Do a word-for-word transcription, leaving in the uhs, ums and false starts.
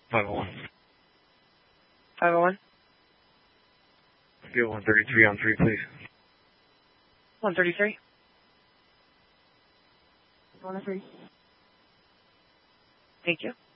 five oh one. five oh one? Field one thirty-three on three, please. one thirty-three? one oh three. Thank you.